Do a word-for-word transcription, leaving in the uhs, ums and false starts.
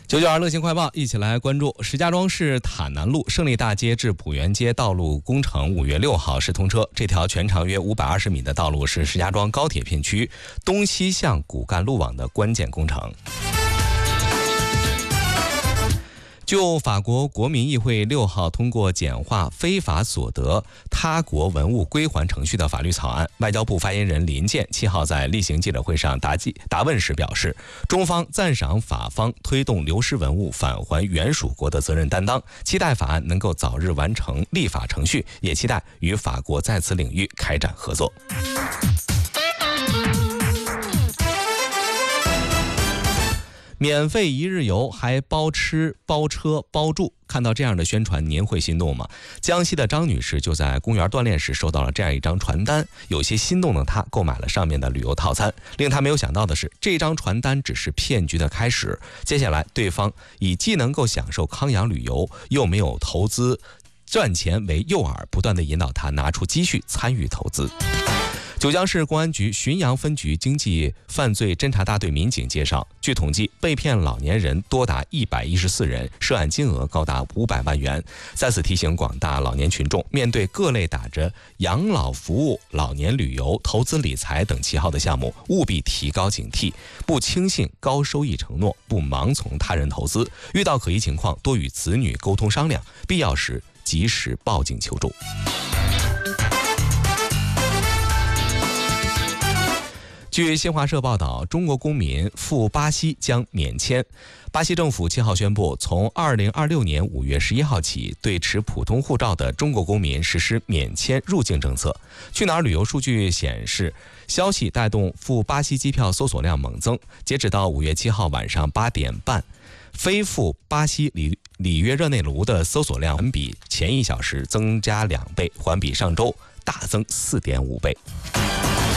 九九二乐行快报，一起来关注石家庄市塔南路胜利大街至浦园街道路工程五月六号试通车。这条全长约五百二十米的道路是石家庄高铁片区东西向骨干路网的关键工程。就法国国民议会六号通过简化非法所得他国文物归还程序的法律草案，外交部发言人林健七号在例行记者会上答记答问时表示，中方赞赏法方推动流失文物返还原属国的责任担当，期待法案能够早日完成立法程序，也期待与法国在此领域开展合作。免费一日游，还包吃包车包住，看到这样的宣传您会心动吗？江西的张女士就在公园锻炼时收到了这样一张传单，有些心动的她购买了上面的旅游套餐。令她没有想到的是，这张传单只是骗局的开始，接下来对方以既能够享受康养旅游，又没有投资赚钱为诱饵，不断地引导她拿出积蓄参与投资。九江市公安局浔阳分局经济犯罪侦查大队民警介绍，据统计，被骗老年人多达一百一十四人，涉案金额高达五百万元。在此提醒广大老年群众，面对各类打着养老服务、老年旅游、投资理财等旗号的项目，务必提高警惕，不轻信高收益承诺，不盲从他人投资，遇到可疑情况多与子女沟通商量，必要时及时报警求助。据新华社报道，中国公民赴巴西将免签。巴西政府七号宣布，从二零二六年五月十一号起，对持普通护照的中国公民实施免签入境政策。去哪儿旅游数据显示，消息带动赴巴西机票搜索量猛增。截止到五月七号晚上八点半，飞赴巴西里里约热内卢的搜索量环比前一小时增加两倍，环比上周大增四点五倍。